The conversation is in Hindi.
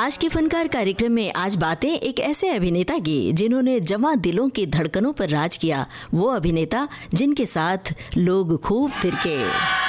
आज के फनकार कार्यक्रम में आज बातें एक ऐसे अभिनेता की जिन्होंने जवां दिलों की धड़कनों पर राज किया, वो अभिनेता जिनके साथ लोग खूब थिरके।